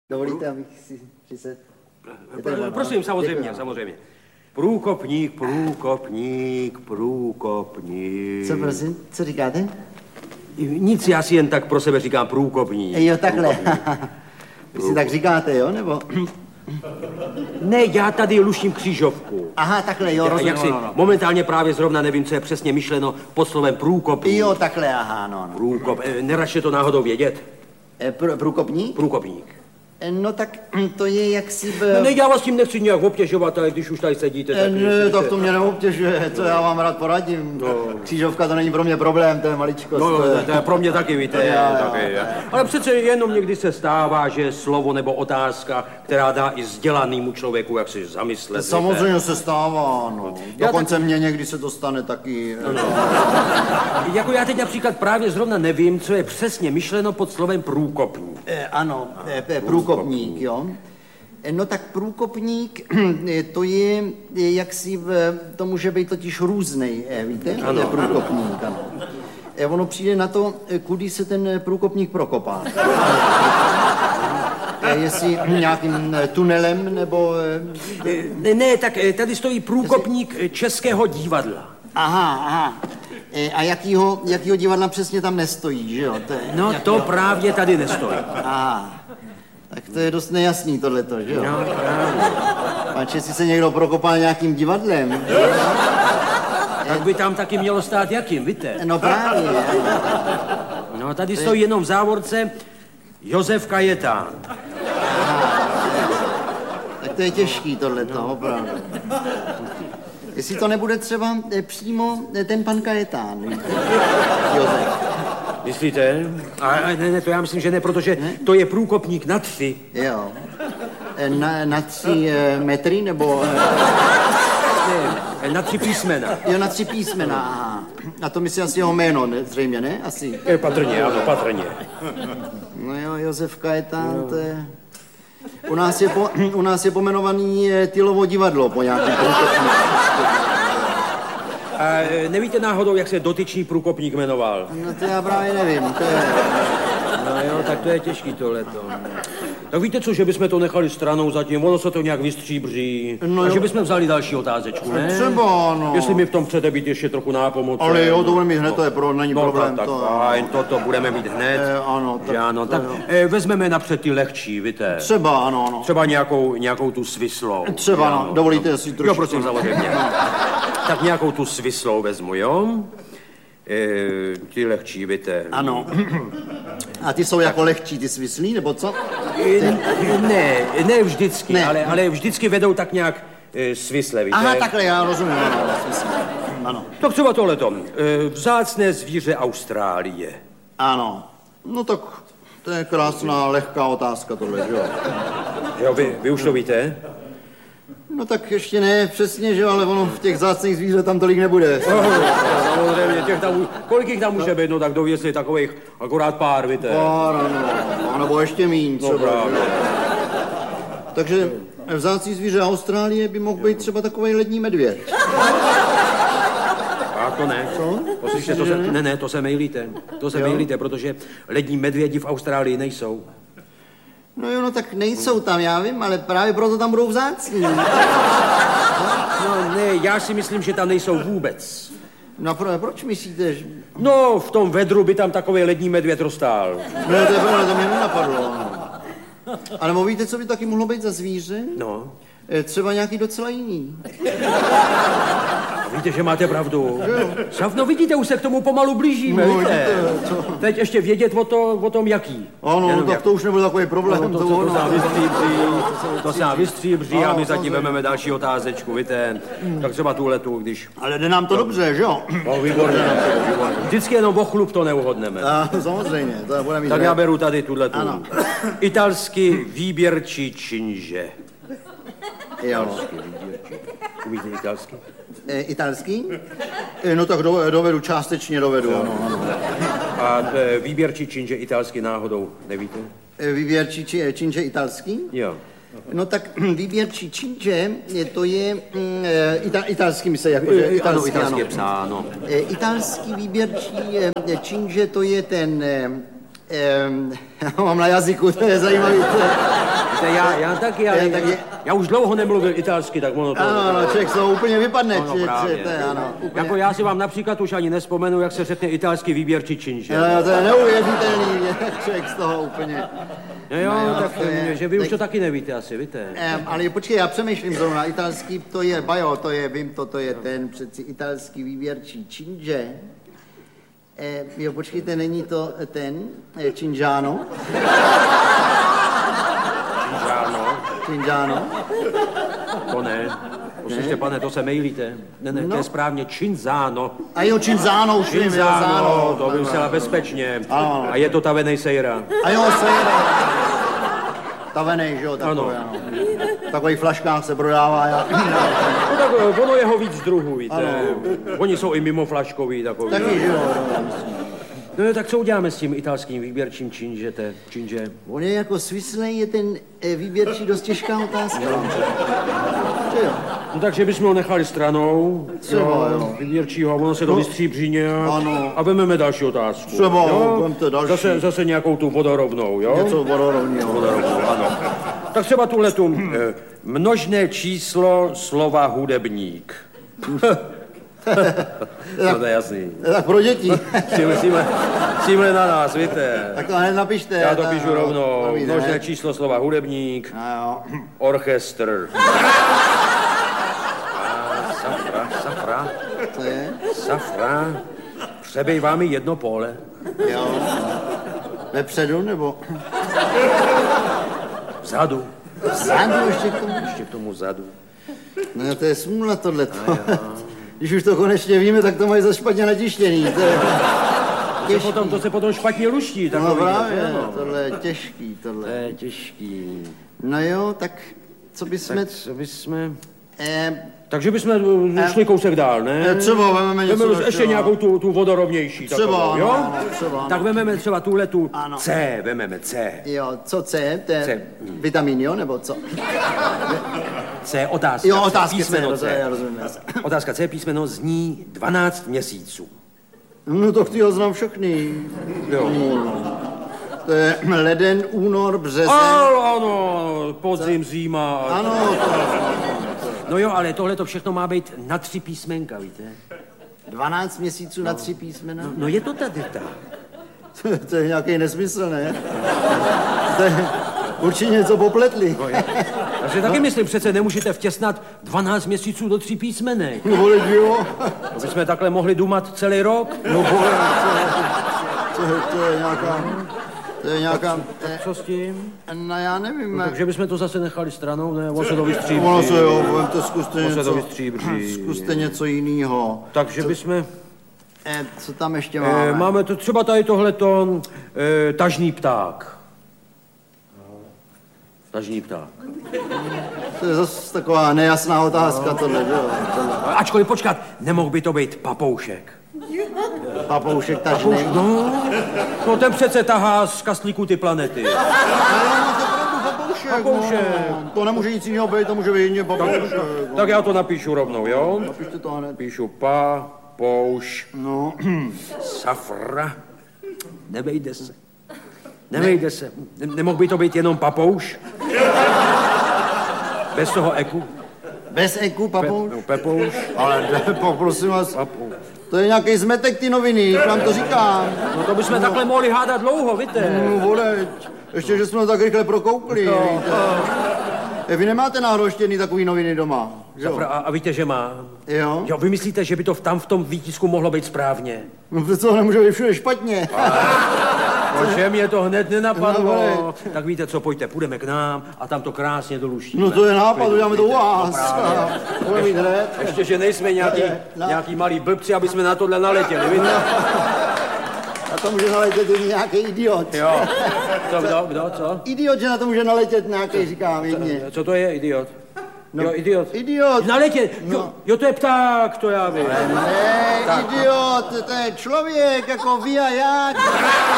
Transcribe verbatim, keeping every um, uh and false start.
Dovolíte, abych si přised? Prosím, samozřejmě, samozřejmě. Průkopník, průkopník, průkopník. Co prosím? Co říkáte? Nic, já si jen tak pro sebe říkám průkopník. Jo, takhle. Vy si tak říkáte, jo, nebo? Ne, já tady luštím křížovku. Aha, takhle, jo, rozumím, jak si no, no. Momentálně právě zrovna nevím, co je přesně myšleno pod slovem průkopník. Jo, takhle, aha, no, no. Průkop, eh, neračte to náhodou vědět? E, pr- průkopník? Průkopník. E, no tak to je jaksi... B... No, ne, já vás tím nechci nějak obtěžovat, ale když už tady sedíte, tak... E, ne, tak to mě neobtěžuje, to já vám rád poradím. No. Křížovka to není pro mě problém, to je maličkost. No, to je, to je pro mě taky, víte, já, taky. já, já. Ale přece jenom někdy se stává, že slovo nebo otázka, která dá i vzdělanému člověku, jak si zamyslet. Samozřejmě víte. se stává, no. Dokonce tak... mně někdy se to stane taky. No, no. Jako já teď například právě zrovna nevím, co je přesně myšleno pod slovem průkopník. E, ano, e, průkopník, jo. E, no tak průkopník, to je, je jaksi, v, to může být totiž různej, e, víte? Ano. To je průkopník, ano. E, ono přijde na to, kudy se ten průkopník prokopá. E, jestli nějakým tunelem, nebo... Ne, ne, tak tady stojí průkopník jestli... Českého divadla. Aha, aha. E, a jakýho, jakýho divadla přesně tam nestojí, že jo? To je, no jakýho... to právě tady nestojí. Aha. Tak to je dost nejasný tohleto, že jo? No, právě. Pač, jestli se někdo prokopal nějakým divadlem... Tak by tam taky mělo stát jakým, víte? No právě. No tady stojí jenom v závorce Josef Kajetán. Tak to je těžký tohleto, no. Opravdu. Jestli to nebude třeba přímo ten pan Kajetán, víte? Josef. Myslíte? A, ne, ne, to já myslím, že ne, protože ne? To je průkopník na tři. Jo. Na, na tři e, metry, nebo... Ne, na tři písmena. Jo, na tři písmena, aha. A to myslí asi jeho jméno, ne? Zřejmě, ne? Asi. Je patrně, ano, patrně. No jo, Josef Kajetán, no. To je... U nás je, po, u nás je pomenovaný Tylovo divadlo po nějakém průkopníku. A nevíte náhodou, jak se dotyčný průkopník jmenoval? No to já právě nevím, to je... No jo, tak to je těžký tohleto. Tak víte co, že bychom to nechali stranou zatím, ono se to nějak vystříbří. No a že bychom vzali další otázečku, ne? Třeba, no. Jestli mi v tom chcete být ještě trochu nápomocen. Ale jo, to budeme mít hned, no. To je pro, není no, problém. Tak, to... fajn, toto budeme mít hned. E, ano, tak, ano, tak e, vezmeme napřed ty lehčí, víte. Třeba, ano, ano. Třeba nějakou, nějakou tu svislou. Třeba, ano, no. Dovolíte si trošku. Jo, prosím, samozřejmě. Tak nějakou tu svislou vezmu, jo? E, ty lehčí, víte. Ano. A ty jsou jako lehčí, ty svislí, nebo co? E, ne, ne vždycky, ne. Ale, ale vždycky vedou tak nějak e, svisle, víte. Aha, takhle, já rozumím, ano, svislí. Ano. Tak třeba tohleto. E, vzácné zvíře Austrálie. Ano. No tak to je krásná, lehká otázka tohle, že jo? Jo, vy, vy už to víte? No tak ještě ne přesně, že jo, ale ono v těch vzácných zvířat tam tolik nebude. Oh, samozřejmě, těch tam, kolik jich tam může být, no tak doví, jestli takových akorát pár, víte. Pár, ano, nebo ještě míň třeba. No, takže vzácný zvíře Austrálie by mohl být třeba takový lední medvěd. A to ne. Co? Poslyšte, to se, ne, ne, to se mejlíte. To se mejlíte, protože lední medvědi v Austrálii nejsou. No jo, no tak nejsou tam, já vím, ale právě proto tam budou vzácní. No ne, já si myslím, že tam nejsou vůbec. No pro, proč myslíte, že... No, v tom vedru by tam takový lední medvěd roztál. No to je pravda, to mě nenapadlo. Ale víte, co by taky mohlo být za zvíře? No. Třeba nějaký docela jiný. Víte, že máte pravdu. No vidíte, už se k tomu pomalu blížíme, no, víte. Víte, teď ještě vědět o, to, o tom, jaký. Ano, Jenom tak jak... to už nebude takový problém. No, to, to, to, to, se vystříbří, to se vystříbří a my zatím vezmeme další otázečku, víte. Hmm. Tak třeba tuhletu, když... Ale jde nám to no. dobře, že jo? No, výborně. Vždycky jenom o chlup to neuhodneme. A, samozřejmě, to bude mít. Tak já beru tady tuhletu. Italský výběrčí činže. Jo. Umíte italsky? E, italský? E, no tak do, dovedu, částečně dovedu, ano, ano. A e, výběrčí činže italsky náhodou, nevíte? E, výběrčí či, činže italský? Jo. No tak výběrčí činže, to je mm, ita, italský, myslím, jakože italský, ano, italský ano. je psáno. E, italský výběrčí činže, to je ten... E, e, mám na jazyku, to je zajímavý. To je, Víte, já, já taky, ale Já taky. já už dlouho nemluvil italsky, tak ono to... Ano, ano, člověk to úplně vypadne, Ano, či, právě. či, to je, ano, úplně. Jako já si vám například už ani nespomenu, jak se řekne italský výběrčí činže. No, to je neuvěřitelný, člověk z toho úplně. No jo, No jo, tak to je- že vy už tak- to taky nevíte asi, víte. Um, ale počkej, já přemýšlím zrovna, italský, to je bajo, to je, vím to, to je ten přeci italský výběrčí činže. Eh, jo, počkejte, není to ten, eh, Cingiano? Žádno, Cingiano? to ne. Poslyšte, pane, to se mejlíte. Ne, ne, to je správně Cinzano. A jo, Cinzano, už vím, jo, Cinzano, Zano. to vymyslela bezpečně. Ano. A je to tavenej sejra. A jo, sejra. Tavenej, že jo, takový, Ano. ano. V takových flaškách se prodává. Já. No tak eh, ono je ho víc druhů, víte. Oni jsou i mimo flaškový takový. Taky, že jo. No jo, tak co uděláme s tím italským výběrčím činžete, činže? On je jako svislej, je ten eh, výběrčí dost těžká otázka. Že jo? No takže bychom ho nechali stranou, Třeba, jo. výběrčího, a ono se to No. vystříbří nějak Ano. a vememe další otázku. Třeba, jo? vemte další. Zase, zase nějakou tu vodorovnou, jo? Něco vodorovního. Vodorovnou, ano. Tak třeba tuhletu eh, množné číslo slova hudebník. No to je jasný. Tak pro děti. Címhle, címhle, címhle na nás, víte. Tak to hned napište. Já to tak, píšu no, rovnou. to víte, Množné ne? číslo slova hudebník, A jo. orchestr. A safra, safra, To je? safra. Přebejvá mi jedno pole. Jo. Vepředu nebo? Vzadu. Vzadu ještě k tomu? Ještě k tomu vzadu. No to je smůla tohleto. Když už to konečně víme, tak to mají za špatně natištěný. To je To se potom, to se potom špatně luští. No Takový, právě, ano. tohle je těžký, To tohle. je těžký. No jo, tak co bychom... Tak co bychom... Eh, Takže bychom eh, šli kousek dál, ne? třeba vezmeme něco Vememe dalšího. ještě nějakou tu, tu vodorovnější. Třeba, takovou, jo? ano, třeba, ano. Tak vememe třeba tuhle tu Ano. C, vememe C. jo, co C? To je C. vitamin, jo, nebo co? C, otázka. Jo, otázky C, Písmeno to je, já rozumím. Otázka C, písmeno zní dvanáct měsíců. No to ty ho znám všechny. Jo. To je leden, únor, březen. Ano, ano, podzim, zima. Ano, to No jo, ale tohle to všechno má být na tři písmenka, víte? dvanáct měsíců na tři písmena. No je to tady tak. To je nějaký nesmysl, ne? To je určitě něco popletli. No, je. Takže taky myslím, přece nemůžete vtěsnat dvanáct měsíců do tří písmenek. No vole, jo. To bychom takhle mohli dumat celý rok. No vole, to, to, to je nějaká... To je nějaká... eh, Co s tím? No já nevím. No, takže bychom to zase nechali stranou, ne? On se to vystříbří. Ono se jo, to zkuste On se něco... to vystříbří. Zkuste něco jiného. Takže bychom... Eh, co tam ještě Eh, máme? máme to třeba tady tohleto eh, tažný pták. Tažný pták. To je zase taková nejasná otázka, tohle, že jo? Tohle. Ačkoliv počkat, nemohl by to být papoušek. Papoušek tažný. No, no ten přece tahá z kastlíku ty planety. Papoušek, Papoušek. no. To nemůže nic jiného být, to může být jedině papoušek. no. Tak já to napíšu rovnou, jo? Napište to hned. Píšu pa, pouš, No, safra. Nevejde se. Nevejde se. Ne- nemohl by to být jenom papouš? Bez toho eku? bez eku, Pe, papouš. no, pepouš, Ale prosím vás, papouš. to je nějaký zmetek ty noviny, jak vám to říkám. No to bychom takhle mohli hádat dlouho, víte? No vole, ještě, že jsme to tak rychle prokoukli, víte. Eh, Vy nemáte náhodou ještě jedný takový noviny doma, že jo? A, a víte, že má? Jo? Jo, vy myslíte, že by to v- tam v tom výtisku mohlo být správně? No přece to nemůže být všude špatně. No, že mě to hned No, nenapadlo. vole. Tak víte co, pojďte, půjdeme k nám a tam to krásně doluštíme. No to je nápad, uděláme to u No, vás. právě. Budeme mít hned. Ještě, že nejsme nějaký, No. nějaký malý blbci, aby jsme na tohle naletěli, víte? Na to může naletět nějaký idiot. Jo. To kdo, kdo, co? Idiot, že na to může naletět nějaký, říkám jedně. Co to je, idiot? No, Jo, idiot. Idiot. Naletět, jo, No. jo, to je pták, to já vím. Ne, idiot, to je člověk, jako vy a já.